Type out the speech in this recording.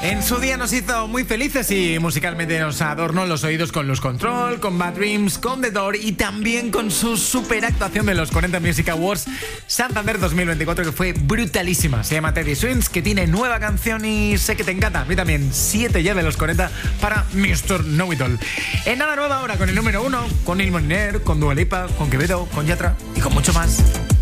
En su día nos hizo muy felices y musicalmente nos adornó los oídos con Lose Control, con Bad Dreams, con The Door y también con su super actuación de los 40 Music Awards Santander 2024, que fue brutalísima. Se llama Teddy Swims, que tiene nueva canción y sé que te encanta. A mí también, 7 ya de los 40 para Mr. Know It All. En nada nueva ahora con el número 1, con Il Moliner, con Dua Lipa, con Quevedo, con Yatra y con mucho más.